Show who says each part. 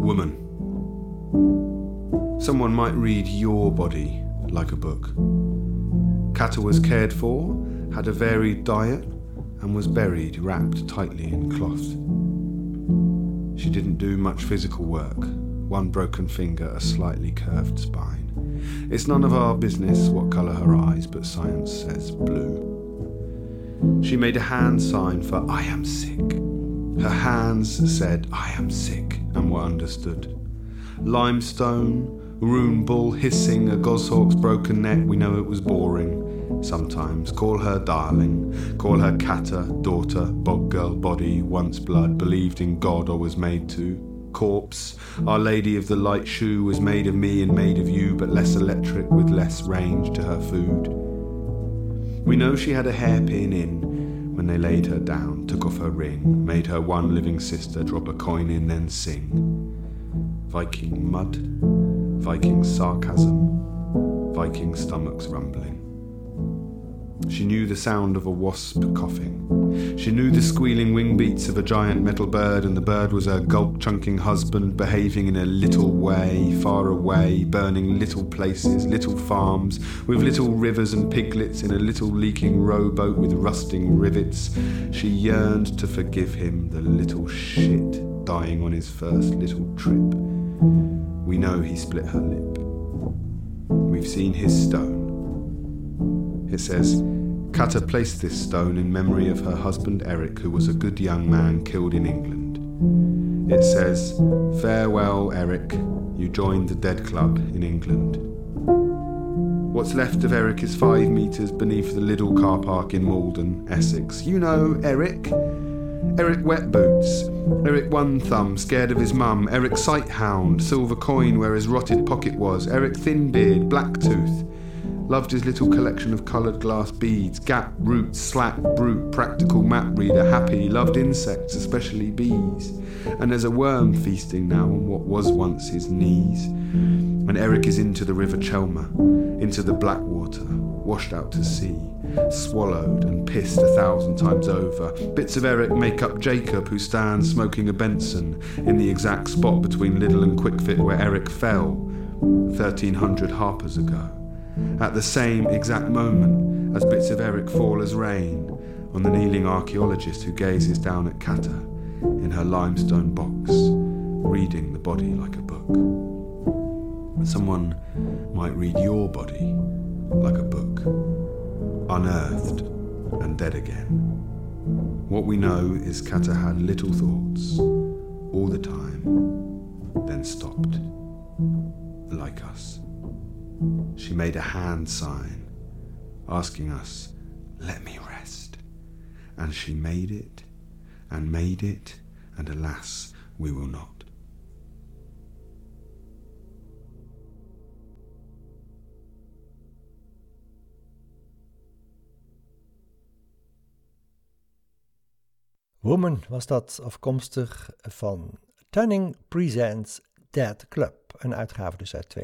Speaker 1: Woman. Someone might read your body like a book. Kata was cared for, had a varied diet, and was buried wrapped tightly in cloth. She didn't do much physical work, one broken finger, a slightly curved spine. It's none of our business what colour her eyes, but science says blue. She made a hand sign for I am sick. Her hands said I am sick and were understood. Limestone, rune bull hissing, a goshawk's broken neck, we know it was boring. Sometimes call her darling, call her Kata, daughter, bog girl, body, once blood, believed in God or was made to. Corpse, Our Lady of the Light Shoe was made of me and made of you, but less electric with less range to her food. We know she had a hairpin in when they laid her down, took off her ring, made her one living sister drop a coin in, then sing. Viking mud, Viking sarcasm, Viking stomachs rumbling. She knew the sound of a wasp coughing. She knew the squealing wing beats of a giant metal bird, and the bird was her gulp-chunking husband, behaving in a little way, far away, burning little places, little farms, with little rivers and piglets in a little leaking rowboat with rusting rivets. She yearned to forgive him, the little shit, dying on his first little trip. We know he split her lip. We've seen his stone. It says, Kata placed this stone in memory of her husband Eric, who was a good young man killed in England. It says, farewell Eric, you joined the Dead Club in England. What's left of Eric is 5 metres beneath the Lidl car park in Malden, Essex. You know Eric. Eric Wet Boots, Eric One Thumb, scared of his mum, Eric Sighthound, silver coin where his rotted pocket was, Eric Thinbeard, Blacktooth. Loved his little collection of coloured glass beads, gap, root, slack, brute, practical map reader, happy, loved insects, especially bees. And there's a worm feasting now on what was once his knees. And Eric is into the River Chelmer, into the Blackwater, washed out to sea, swallowed and pissed 1,000 times over. Bits of Eric make up Jacob, who stands smoking a Benson in the exact spot between Lidl and Quickfit where Eric fell 1,300 harpers ago. At the same exact moment as bits of Eric fall as rain on the kneeling archaeologist who gazes down at Kata in her limestone box, reading the body like a book. Someone might read your body like a book, unearthed and dead again. What we know is Kata had little thoughts all the time, then stopped, like us. She made a hand sign, asking us, let me rest. And she made it, and alas, we will not.
Speaker 2: Woman was dat, afkomstig van Tunning Presents Dead Club, een uitgave dus uit